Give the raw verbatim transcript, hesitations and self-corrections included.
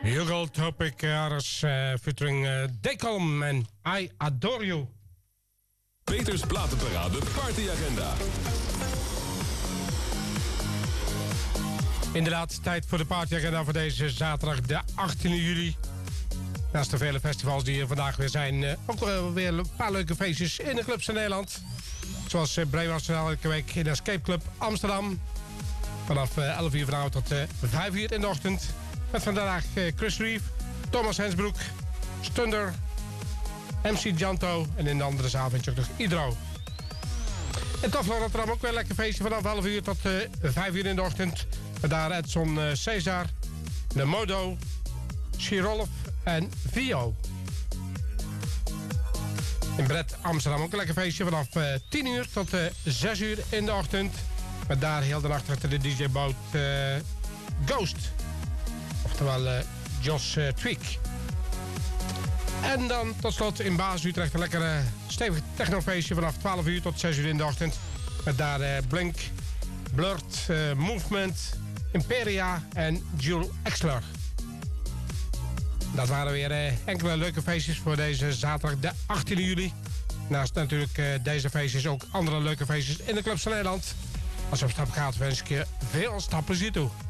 Hugo Topic Harris uh, featuring uh, Decalm en I Adore You. Peters Platenparade Partyagenda. Inderdaad, tijd voor de partyagenda voor deze zaterdag de achttiende juli. Naast de vele festivals die er vandaag weer zijn, uh, ook uh, weer een paar leuke feestjes in de clubs in Nederland. Zoals uh, Bremenarsenaal elke week in de Escape Club Amsterdam. Vanaf uh, elf uur vanavond tot uh, vijf uur in de ochtend. Met vandaag uh, Chris Reeve, Thomas Hensbroek, Stunder, M C Janto en in de andere zaal vind je ook nog Hydro. En toch nog Rotterdam ook weer een lekker feestje vanaf elf uur tot uh, vijf uur in de ochtend. Met daar Edson uh, Cesar, de Modo, Chirolf en Vio. In Brett Amsterdam ook een lekker feestje vanaf uh, tien uur tot uh, zes uur in de ochtend. Met daar heel de nacht achter de D J-boot uh, Ghost. Oftewel uh, Jos uh, Tweak. En dan tot slot in Baas Utrecht een lekkere stevig technofeestje vanaf twaalf uur tot zes uur in de ochtend. Met daar uh, Blink, Blurred, uh, Movement, Imperia en Jules Exler. Dat waren weer uh, enkele leuke feestjes voor deze zaterdag de achttiende juli. Naast natuurlijk uh, deze feestjes ook andere leuke feestjes in de clubs van Nederland. Als je op stap gaat wens ik je veel stapplezier toe.